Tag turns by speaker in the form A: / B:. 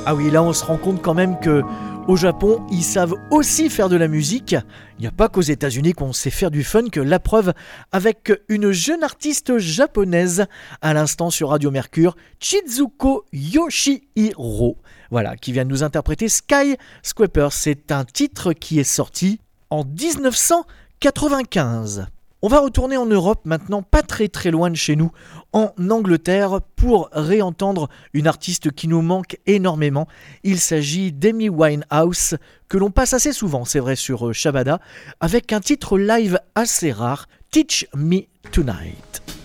A: Ah oui, là on se rend compte quand même que au Japon, ils savent aussi faire de la musique. Il n'y a pas qu'aux États-Unis qu'on sait faire du funk, la preuve avec une jeune artiste japonaise à l'instant sur Radio Mercure, Chizuko Yoshihiro. Voilà, qui vient de nous interpréter Sky Scraper. C'est un titre qui est sorti en 1995. On va retourner en Europe maintenant, pas très très loin de chez nous, en Angleterre, pour réentendre une artiste qui nous manque énormément. Il s'agit d'Amy Winehouse, que l'on passe assez souvent, c'est vrai, sur Shabada, avec un titre live assez rare, Teach Me Tonight.